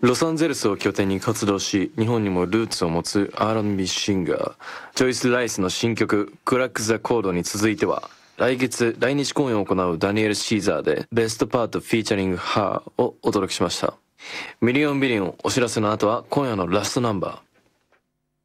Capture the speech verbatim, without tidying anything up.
ロサンゼルスを拠点に活動し、日本にもルーツを持つ アールアンドビー シンガー、ジョイス・ライスの新曲、クラック・ザ・コードに続いては、来月来日公演を行うダニエル・シーザーで、ベストパートフィーチャリング・ハーをお届けしました。ミリオンビリオンお知らせの後は今夜のラストナンバー。